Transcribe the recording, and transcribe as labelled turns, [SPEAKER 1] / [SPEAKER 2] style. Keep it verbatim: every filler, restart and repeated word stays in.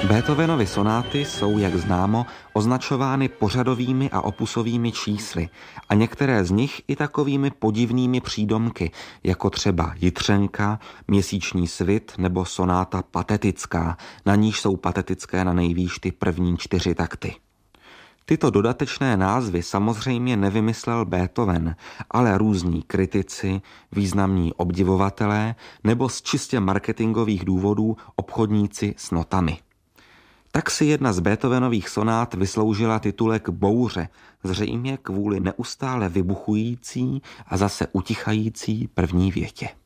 [SPEAKER 1] Beethovenovy sonáty jsou, jak známo, označovány pořadovými a opusovými čísly a některé z nich i takovými podivnými přídomky, jako třeba jitřenka, měsíční svit nebo sonáta patetická, na níž jsou patetické na nejvýš ty první čtyři takty. Tyto dodatečné názvy samozřejmě nevymyslel Beethoven, ale různí kritici, významní obdivovatelé nebo z čistě marketingových důvodů obchodníci s notami. Tak si jedna z Beethovenových sonát vysloužila titulek Bouře, zřejmě kvůli neustále vybuchující a zase utichající první větě.